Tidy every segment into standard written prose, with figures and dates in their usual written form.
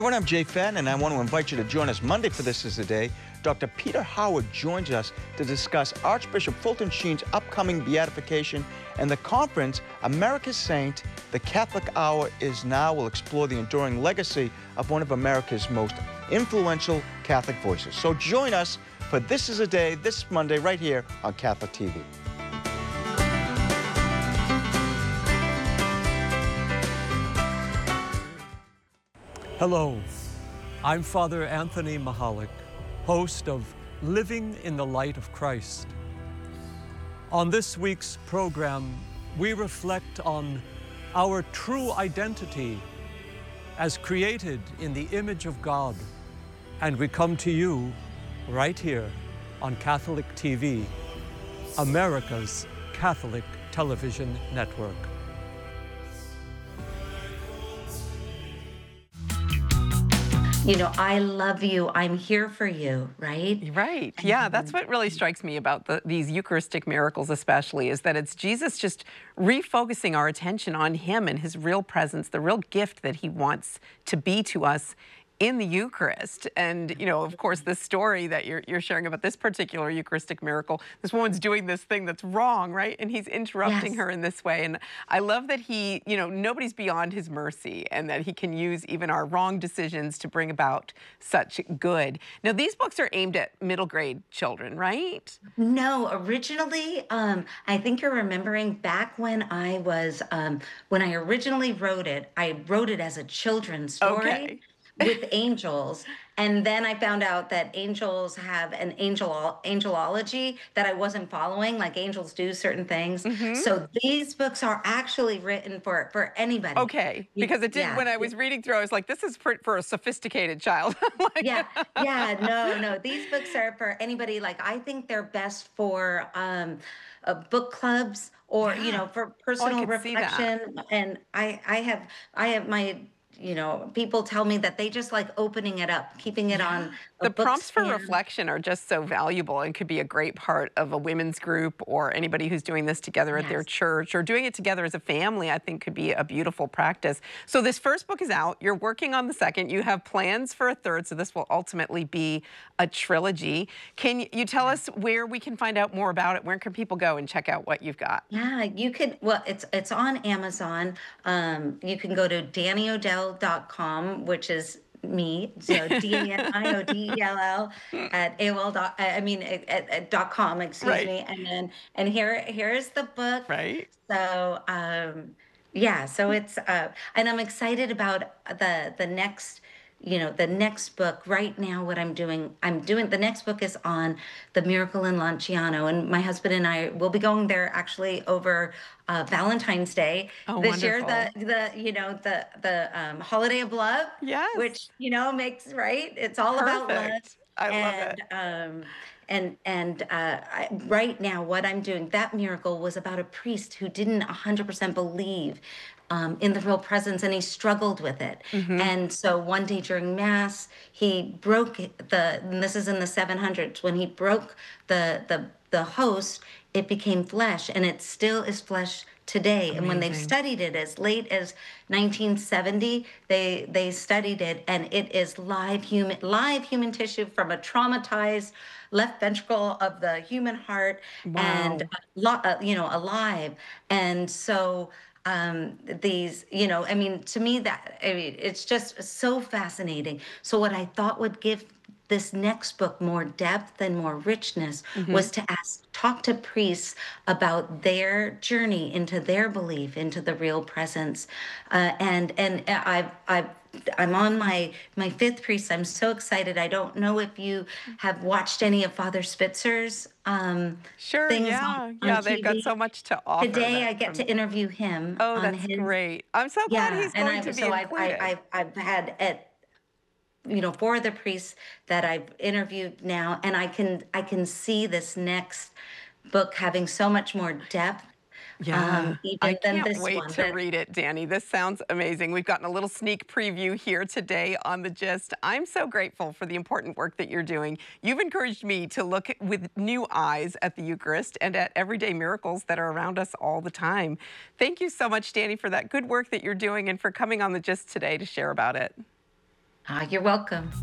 Everyone, I'm Jay Fenn, and I want to invite you to join us Monday for This Is the Day. Dr. Peter Howard joins us to discuss Archbishop Fulton Sheen's upcoming beatification and the conference, America's Saint. The Catholic Hour is now. We'll explore the enduring legacy of one of America's most influential Catholic voices. So join us for This Is a Day this Monday right here on Catholic TV. Hello, I'm Father Anthony Mahalik, host of Living in the Light of Christ. On this week's program, we reflect on our true identity as created in the image of God, and we come to you right here on Catholic TV, America's Catholic television network. You know, I love you, I'm here for you, right? Right. Yeah, that's what really strikes me about these Eucharistic miracles especially, is that it's Jesus just refocusing our attention on him and his real presence, the real gift that he wants to be to us in the Eucharist. And, you know, of course, this story that you're sharing about this particular Eucharistic miracle, this woman's doing this thing that's wrong, right? And he's interrupting her in this way. And I love that he, you know, nobody's beyond his mercy, and that he can use even our wrong decisions to bring about such good. Now, these books are aimed at middle grade children, right? No, originally, I think you're remembering back when I was, when I originally wrote it, I wrote it as a children's story. Okay. With angels, and then I found out that angels have an angelology that I wasn't following, like angels do certain things. So these books are actually written for anybody. Okay, because it did, when I was reading through, I was like, this is for a sophisticated child. Like, no, these books are for anybody. Like, I think they're best for book clubs, or you know, for personal reflection. And I have my, you know, people tell me that they just like opening it up, keeping it on a the prompts for bookstand. reflection are just so valuable, and could be a great part of a women's group, or anybody who's doing this together at their church, or doing it together as a family. I think could be a beautiful practice. So this first book is out. You're working on the second. You have plans for a third, so this will ultimately be a trilogy. Can you tell us where we can find out more about it? Where can people go and check out what you've got? Yeah, you could, well, it's on Amazon. You can go to DaniOdell.com, which is me, so DANIODELL at AOL.com, excuse me. And here's the book. Right. So yeah, so it's and I'm excited about the next, you know, the next book. Right now, what I'm doing, the next book is on the miracle in Lanciano, and my husband and I will be going there actually over Valentine's Day this year. The holiday of love, which, you know, makes, right? It's all about love. I love it. Right now, what I'm doing, that miracle was about a priest who didn't 100% believe in the real presence, and he struggled with it. And so one day during Mass, he broke and this is in the 700s, when he broke the host, it became flesh, and it still is flesh today. Amazing. And when they've studied it as late as 1970, they studied it, and it is live human tissue from a traumatized left ventricle of the human heart. And you know, alive. And so these, you know, I mean, to me, it's just so fascinating. So what I thought would give this next book more depth and more richness was to talk to priests about their journey into their belief, into the real presence. And I'm on my fifth priest. I'm so excited. I don't know if you have watched any of Father Spitzer's things on they've TV. got so much to offer. Today I get to interview him. Oh, that's great. I'm so glad he's going to be included. I've had you know, 4 of the priests that I've interviewed now, and I can see this next book having so much more depth. Yeah, I can't wait one, to read it, Danny. This sounds amazing. We've gotten a little sneak preview here today on The Gist. I'm so grateful for the important work that you're doing. You've encouraged me to look with new eyes at the Eucharist and at everyday miracles that are around us all the time. Thank you so much, Danny, for that good work that you're doing and for coming on The Gist today to share about it. You're welcome.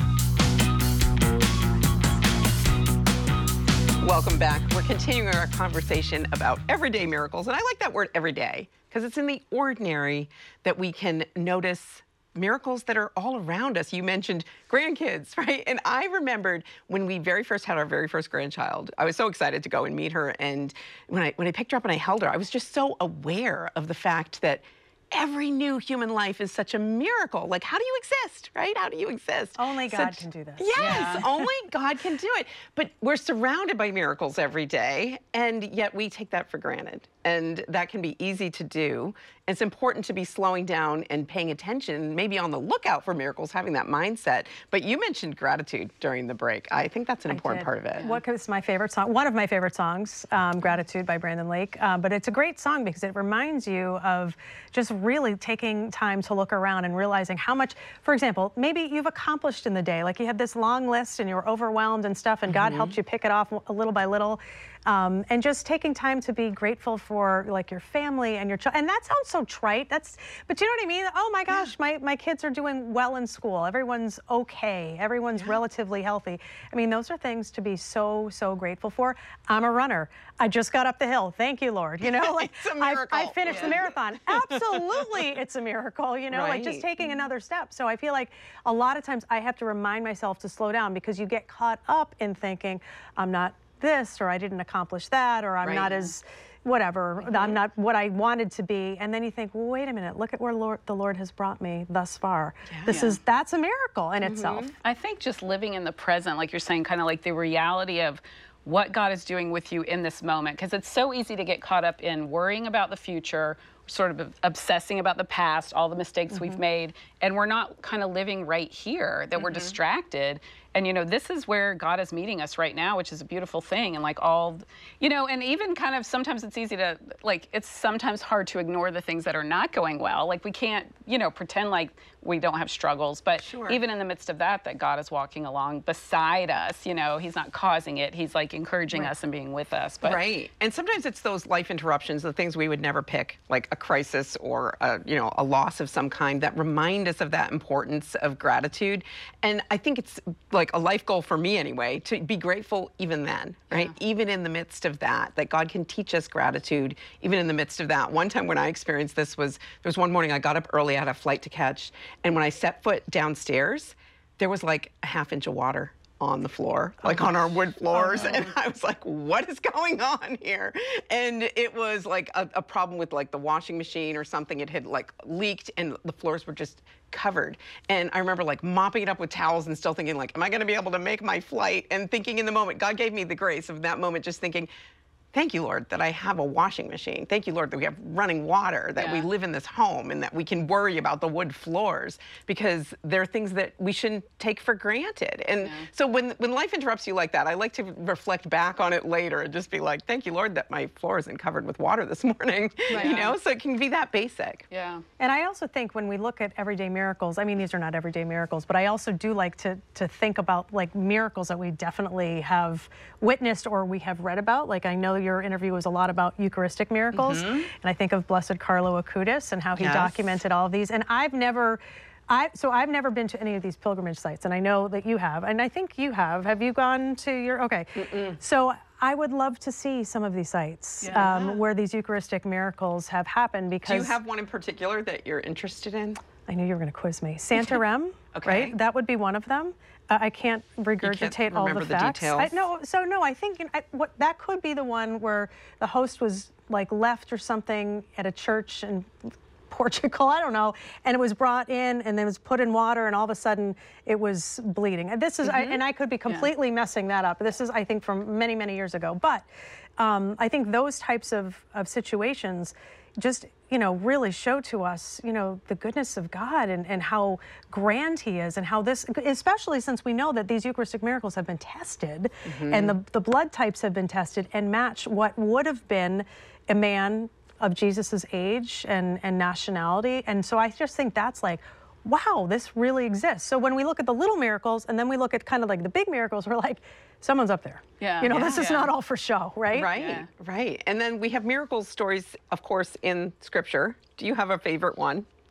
Welcome back. We're continuing our conversation about everyday miracles. And I like that word everyday because it's in the ordinary that we can notice miracles that are all around us. You mentioned grandkids, right? And I remembered when we very first had our very first grandchild, I was so excited to go and meet her. And when I picked her up and I held her, I was just so aware of the fact that every new human life is such a miracle. Like, how do you exist, right? How do you exist? Only God can do this. Yes, only God can do it. But we're surrounded by miracles every day, and yet we take that for granted. And that can be easy to do. It's important to be slowing down and paying attention, maybe on the lookout for miracles, having that mindset. But you mentioned gratitude during the break. I think that's an important part of it. What is my favorite song? One of my favorite songs, Gratitude by Brandon Lake. But it's a great song because it reminds you of just really taking time to look around and realizing how much, for example, maybe you've accomplished in the day. Like you had this long list and you were overwhelmed and stuff, and God helped you pick it off a little by little. And just taking time to be grateful for like your family and your child. And that sounds so trite. But you know what I mean? Oh my gosh, my kids are doing well in school. Everyone's okay. Everyone's relatively healthy. I mean, those are things to be so, so grateful for. I'm a runner. I just got up the hill. Thank you, Lord. You know, like it's a miracle. I finished the marathon. Absolutely, it's a miracle, you know, like just taking another step. So I feel like a lot of times I have to remind myself to slow down because you get caught up in thinking, I'm not this, or I didn't accomplish that, or I'm not as whatever, I'm not what I wanted to be. And then you think, well, wait a minute, look at where the Lord has brought me thus far. That's a miracle in itself. I think just living in the present, like you're saying, kind of like the reality of what God is doing with you in this moment, because it's so easy to get caught up in worrying about the future, sort of obsessing about the past, all the mistakes we've made, and we're not kind of living right here, that we're distracted. And, you know, this is where God is meeting us right now, which is a beautiful thing. And like all, you know, and even kind of sometimes it's easy to, like, it's sometimes hard to ignore the things that are not going well. Like we can't, you know, pretend like we don't have struggles. But even in the midst of that God is walking along beside us, you know, he's not causing it. He's like encouraging us and being with us. But And sometimes it's those life interruptions, the things we would never pick, like a crisis or, you know, a loss of some kind that remind us of that importance of gratitude. And I think it's like a life goal for me anyway, to be grateful even then, right? Even in the midst of that God can teach us gratitude, even in the midst of that. One time when I experienced this there was one morning I got up early, I had a flight to catch, and when I set foot downstairs, there was like a half-inch of water on the floor, like on our wood floors. And I was like, what is going on here? And it was like a problem with like the washing machine or something. It had like leaked and the floors were just covered. And I remember like mopping it up with towels and still thinking like, am I gonna be able to make my flight? And thinking in the moment, God gave me the grace of that moment, just thinking, thank you, Lord, that I have a washing machine. Thank you, Lord, that we have running water, that we live in this home, and that we can worry about the wood floors, because there are things that we shouldn't take for granted. And so when life interrupts you like that, I like to reflect back on it later and just be like, thank you, Lord, that my floor isn't covered with water this morning. You know, so it can be that basic. Yeah. And I also think when we look at everyday miracles, I mean, these are not everyday miracles, but I also do like to think about like miracles that we definitely have witnessed or we have read about. Like I know your interview was a lot about Eucharistic miracles, and I think of Blessed Carlo Acutis and how he documented all of these. And I've never been to any of these pilgrimage sites, and I know that you have, and I think you have. Have you gone to your, So I would love to see some of these sites where these Eucharistic miracles have happened, because... Do you have one in particular that you're interested in? I knew you were going to quiz me. Santarem, right? That would be one of them. I can't regurgitate all the facts. Details? I think that could be the one where the host was like left or something at a church in Portugal, I don't know, and it was brought in and then was put in water, and all of a sudden it was bleeding. And this is, and I could be completely messing that up. This is, I think, from many, many years ago. But I think those types of situations just, you know, really show to us, you know, the goodness of God and how grand he is, and how this, especially since we know that these Eucharistic miracles have been tested and the blood types have been tested and match what would have been a man of Jesus's age and nationality. And so I just think that's like, wow, this really exists. So when we look at the little miracles and then we look at kind of like the big miracles, we're like, someone's up there. You know, this is not all for show, right? Right. And then we have miracle stories, of course, in Scripture. Do you have a favorite one?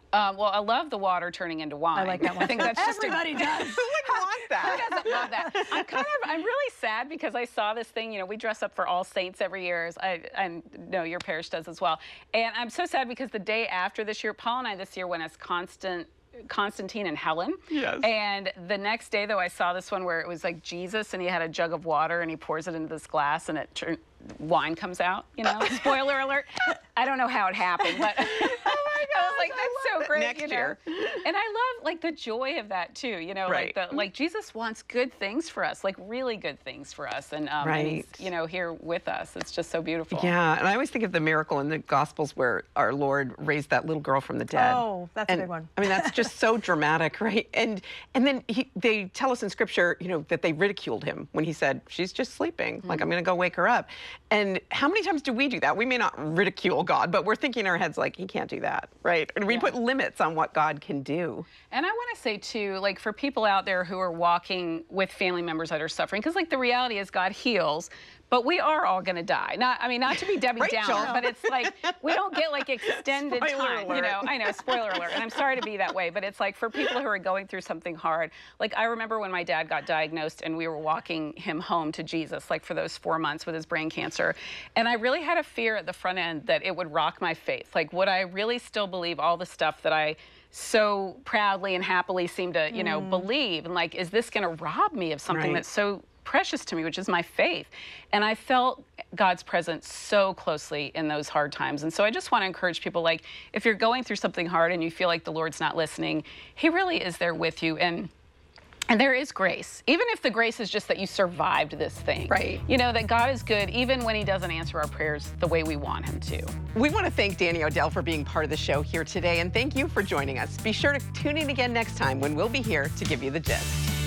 Well, I love the water turning into wine. I like that one. I think that's just Everybody does. Who wouldn't want that? Who doesn't love that? I'm really sad because I saw this thing, we dress up for All Saints every year. I know your parish does as well. And I'm so sad because the day after this year, Paul and I this year went as Constantine and Helen. Yes. And the next day, though, I saw this one where it was like Jesus and he had a jug of water and he pours it into this glass and wine comes out, Spoiler alert. I don't know how it happened, but I was like, that's so great. Next year. And I love like the joy of that too, Right. like Jesus wants good things for us, like really good things for us. And, Right. and he's, here with us. It's just so beautiful. Yeah, and I always think of the miracle in the Gospels where our Lord raised that little girl from the dead. Oh, that's a big one. I mean, that's just so dramatic, right? And then they tell us in Scripture, that they ridiculed him when he said, she's just sleeping. Like, I'm going to go wake her up. And how many times do we do that? We may not ridicule God, but we're thinking in our heads like, he can't do that, right? And we put limits on what God can do. And I want to say too, like for people out there who are walking with family members that are suffering, because like the reality is God heals, but we are all going to die. Not to be Debbie Downer, but it's like we don't get like extended Spoiler time. alert. I know, spoiler alert. And I'm sorry to be that way, but it's like for people who are going through something hard. Like I remember when my dad got diagnosed and we were walking him home to Jesus, like for those 4 months with his brain cancer. And I really had a fear at the front end that it would rock my faith. Like, would I really still believe all the stuff that I so proudly and happily seem to, believe? And like, is this going to rob me of something that's so precious to me, which is my faith? And I felt God's presence so closely in those hard times. And so I just want to encourage people, like, if you're going through something hard and you feel like the Lord's not listening, he really is there with you. And there is grace, even if the grace is just that you survived this thing. Right. That God is good even when he doesn't answer our prayers the way we want him to. We want to thank Danny Odell for being part of the show here today, and thank you for joining us. Be sure to tune in again next time when we'll be here to give you the gist.